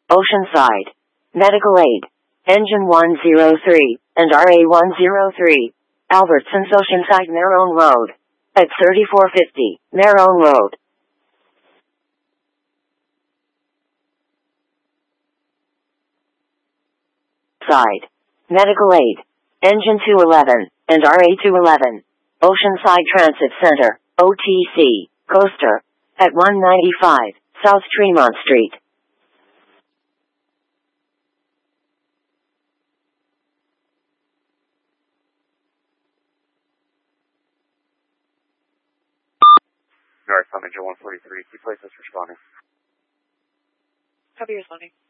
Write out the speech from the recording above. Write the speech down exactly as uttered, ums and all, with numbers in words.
Oceanside. Medical aid. Engine one oh three, and R A one oh three. Albertsons Oceanside Marone Road. At thirty-four fifty, Marone Road. Side. Medical aid. Engine two eleven, and R A two eleven. Oceanside Transit Center, O T C, Coaster. At one ninety-five, South Tremont Street. North Engine one forty-three, key places responding. Copy responding.